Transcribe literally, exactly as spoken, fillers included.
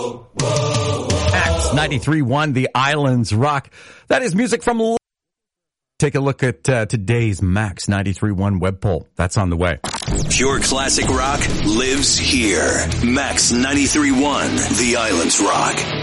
Max ninety-three point one, The Islands Rock. That is music from... Take a look at uh, today's Max ninety-three point one web poll. That's on the way. Pure classic rock lives here. Max ninety-three point one, The Islands Rock.